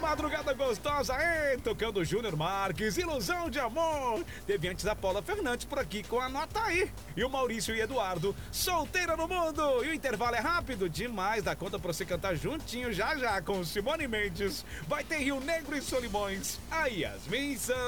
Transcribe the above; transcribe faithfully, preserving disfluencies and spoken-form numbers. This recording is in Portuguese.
madrugada gostosa, hein? Tocando Júnior Marques, Ilusão de Amor. Teve antes a Paula Fernandes por aqui com a Nota Aí. E o Maurício e Eduardo, Solteira no Mundo. E o intervalo é rápido demais, dá conta pra você cantar juntinho já já com Simone Mendes. Vai ter Rio Negro e Solimões, a Yasmin Santos.